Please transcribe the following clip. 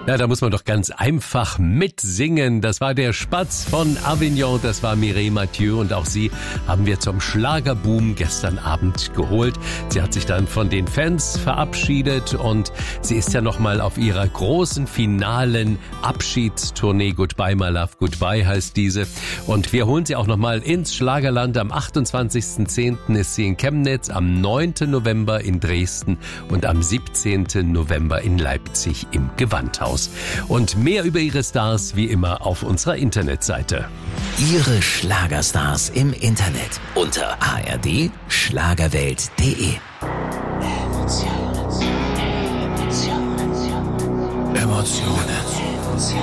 Ja, da muss man doch ganz einfach mitsingen. Das war der Spatz von Avignon, das war Mireille Mathieu und auch sie haben wir zum Schlagerboom gestern Abend geholt. Sie hat sich dann von den Fans verabschiedet und sie ist ja nochmal auf ihrer großen finalen Abschiedstournee. Goodbye My Love, Goodbye heißt diese. Und wir holen sie auch nochmal ins Schlagerland. Am 28.10. ist sie in Chemnitz, am 9. November in Dresden und am 17. November in Leipzig im Gewandhaus. Und mehr über ihre Stars wie immer auf unserer Internetseite. Ihre Schlagerstars im Internet unter ard-schlagerwelt.de. Emotionen.